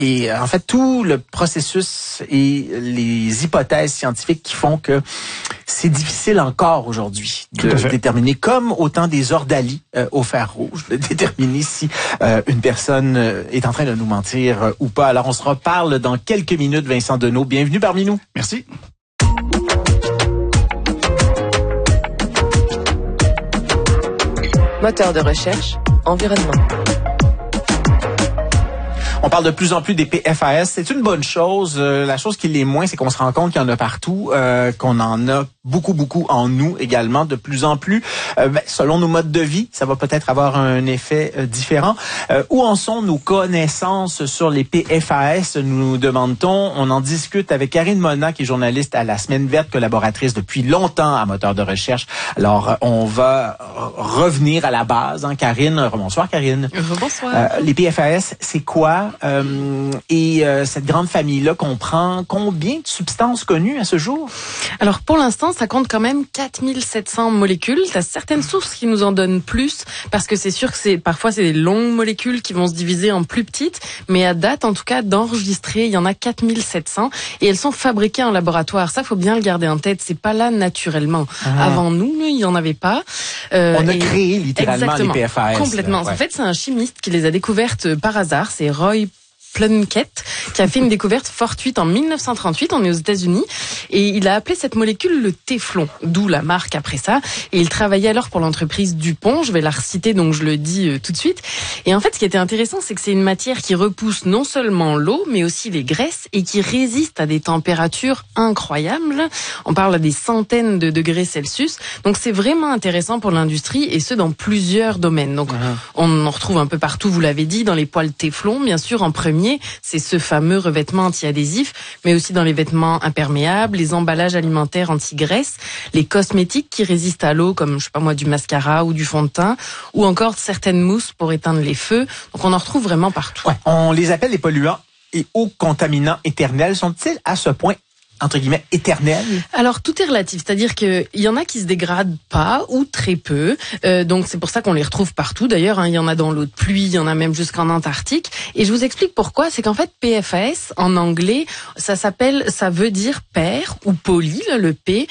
Et en fait, tout le processus et les hypothèses scientifiques qui font que c'est difficile encore aujourd'hui de déterminer, comme au temps des ordalies au fer rouge, de déterminer si une personne est en train de nous mentir ou pas. Alors, on se reparle dans quelques minutes, Vincent Deneau. Bienvenue parmi nous. Merci. Moteur de recherche, environnement. On parle de plus en plus des PFAS. C'est une bonne chose. La chose qui l'est moins, c'est qu'on se rend compte qu'il y en a partout, qu'on en a beaucoup en nous également, de plus en plus. Selon nos modes de vie, ça va peut-être avoir un effet différent. Où en sont nos connaissances sur les PFAS, nous demande-t-on. On en discute avec Karine Mona, qui est journaliste à la Semaine verte, collaboratrice depuis longtemps à Moteur de recherche. Alors, on va revenir à la base. Karine, bonsoir Karine. Bonsoir. Les PFAS, c'est quoi? Et cette grande famille-là comprend combien de substances connues à ce jour? Alors pour l'instant, ça compte quand même 4700 molécules. T'as certaines sources qui nous en donnent plus, parce que c'est sûr que parfois c'est des longues molécules qui vont se diviser en plus petites, mais à date, en tout cas, d'enregistrer, il y en a 4700 et elles sont fabriquées en laboratoire. Ça, faut bien le garder en tête. C'est pas là naturellement. Avant nous, il y en avait pas. On a créé littéralement les PFAS. Complètement. Ouais. En fait, c'est un chimiste qui les a découvertes par hasard. C'est Roy Plunkett, qui a fait une découverte fortuite en 1938, on est aux États-Unis, et il a appelé cette molécule le téflon, d'où la marque après ça, et il travaillait alors pour l'entreprise DuPont, je vais la reciter donc je le dis tout de suite, et en fait ce qui était intéressant c'est que c'est une matière qui repousse non seulement l'eau, mais aussi les graisses, et qui résiste à des températures incroyables, on parle à des centaines de degrés Celsius, donc c'est vraiment intéressant pour l'industrie, et ce dans plusieurs domaines, donc on en retrouve un peu partout, vous l'avez dit, dans les poêles téflon, bien sûr en premier, c'est ce fameux revêtement anti-adhésif, mais aussi dans les vêtements imperméables, les emballages alimentaires anti-graisse, les cosmétiques qui résistent à l'eau, comme, je sais pas moi, du mascara ou du fond de teint, ou encore certaines mousses pour éteindre les feux. Donc on en retrouve vraiment partout. Ouais, on les appelle les polluants et hauts contaminants éternels. Sont-ils à ce point entre guillemets, éternel? Alors, tout est relatif. C'est-à-dire qu'il y en a qui se dégradent pas ou très peu. Donc, c'est pour ça qu'on les retrouve partout. D'ailleurs, il y en a dans l'eau de pluie, il y en a même jusqu'en Antarctique. Et je vous explique pourquoi. C'est qu'en fait, PFAS, en anglais, ça veut dire per ou poly, le P,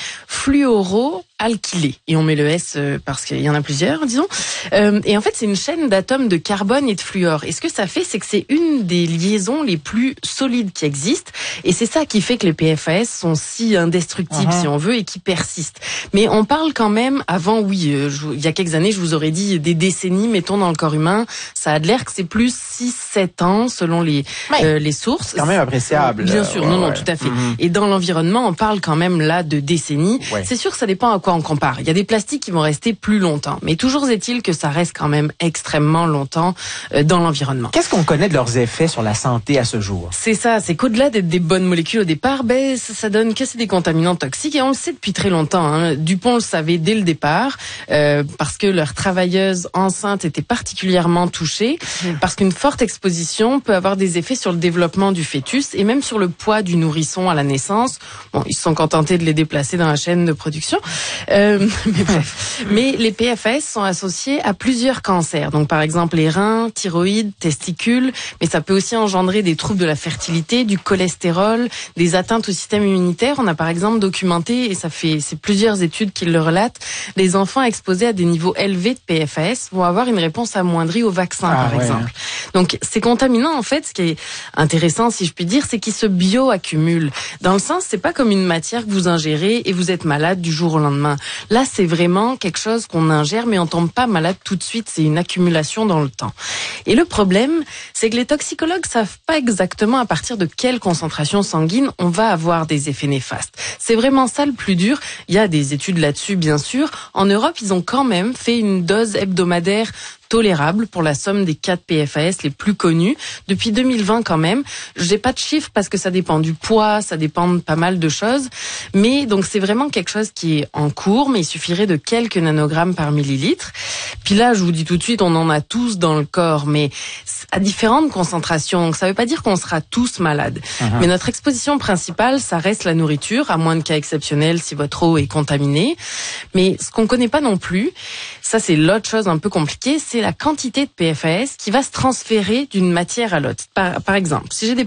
fluoroalkylé. Et on met le S parce qu'il y en a plusieurs, disons. Et en fait, c'est une chaîne d'atomes de carbone et de fluor. Et ce que ça fait, c'est que c'est une des liaisons les plus solides qui existent. Et c'est ça qui fait que les PFAS sont si indestructibles, si on veut, et qui persistent. Mais on parle quand même, avant, il y a quelques années, je vous aurais dit des décennies, mettons, dans le corps humain. Ça a de l'air que c'est plus 6-7 ans, selon les sources. C'est quand même appréciable. Bien sûr, non, tout à fait. Et dans l'environnement, on parle quand même là de décennies. C'est sûr que ça dépend à quoi on compare. Il y a des plastiques qui vont rester plus longtemps. Mais toujours est-il que ça reste quand même extrêmement longtemps dans l'environnement. Qu'est-ce qu'on connaît de leurs effets sur la santé à ce jour? C'est ça, c'est qu'au-delà d'être des bonnes molécules au départ, ça donne que c'est des contaminants toxiques et on le sait depuis très longtemps. DuPont le savait dès le départ parce que leurs travailleuses enceintes étaient particulièrement touchées parce qu'une forte exposition peut avoir des effets sur le développement du fœtus et même sur le poids du nourrisson à la naissance. Bon, ils se sont contentés de les déplacer dans la chaîne de production. Mais bref. Mais les PFAS sont associés à plusieurs cancers. Donc par exemple les reins, thyroïde, testicules, mais ça peut aussi engendrer des troubles de la fertilité, du cholestérol, des atteintes au système immunitaire. On a par exemple documenté, et c'est plusieurs études qui le relatent, les enfants exposés à des niveaux élevés de PFAS vont avoir une réponse amoindrie au vaccin, par exemple. Donc ces contaminants, en fait, ce qui est intéressant, si je puis dire, c'est qu'ils se bioaccumulent. Dans le sens, c'est pas comme une matière que vous ingérez et vous êtes malade du jour au lendemain. Là, c'est vraiment quelque chose qu'on ingère, mais on tombe pas malade tout de suite. C'est une accumulation dans le temps. Et le problème, c'est que les toxicologues savent pas exactement à partir de quelle concentration sanguine on va avoir des effets néfastes. C'est vraiment ça le plus dur. Il y a des études là-dessus, bien sûr. En Europe, ils ont quand même fait une dose hebdomadaire tolérable pour la somme des 4 PFAS les plus connus depuis 2020 quand même. J'ai pas de chiffres parce que ça dépend du poids, ça dépend de pas mal de choses, mais donc c'est vraiment quelque chose qui est en cours, mais il suffirait de quelques nanogrammes par millilitre. Puis là, je vous dis tout de suite, on en a tous dans le corps, mais à différentes concentrations. Donc ça veut pas dire qu'on sera tous malades. Mais notre exposition principale, ça reste la nourriture, à moins de cas exceptionnels si votre eau est contaminée. Mais ce qu'on connaît pas non plus, ça c'est l'autre chose un peu compliquée, c'est la quantité de PFAS qui va se transférer d'une matière à l'autre. Par exemple, si j'ai des